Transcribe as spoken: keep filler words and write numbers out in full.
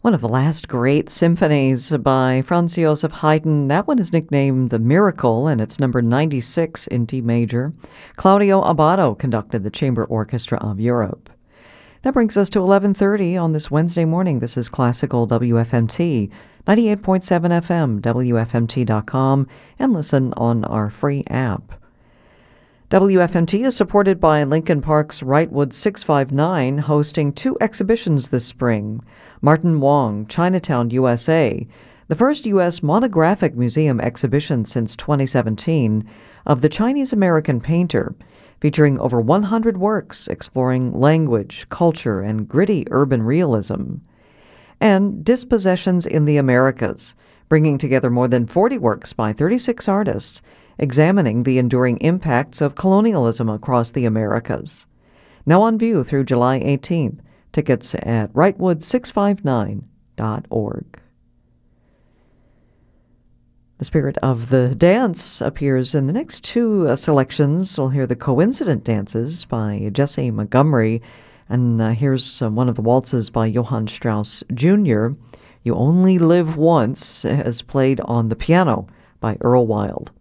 One of the last great symphonies by Franz Joseph Haydn. That one is nicknamed The Miracle, and it's number ninety-six in D major. Claudio Abbado conducted the Chamber Orchestra of Europe. That brings us to eleven thirty on this Wednesday morning. This is Classical W F M T, ninety-eight point seven F M, W F M T dot com, and listen on our free app. W F M T is supported by Lincoln Park's Wrightwood six five nine, hosting two exhibitions this spring. Martin Wong, Chinatown, U S A, the first U S monographic museum exhibition since twenty seventeen of the Chinese-American painter, featuring over one hundred works exploring language, culture, and gritty urban realism. And Dispossessions in the Americas, bringing together more than forty works by thirty-six artists, examining the enduring impacts of colonialism across the Americas. Now on view through July eighteenth. Tickets at wrightwood six five nine dot org. The Spirit of the Dance appears in the next two uh, selections. We'll hear the Coincident Dances by Jesse Montgomery, and uh, here's uh, one of the waltzes by Johann Strauss Junior You Only Live Once, as played on the piano by Earl Wild.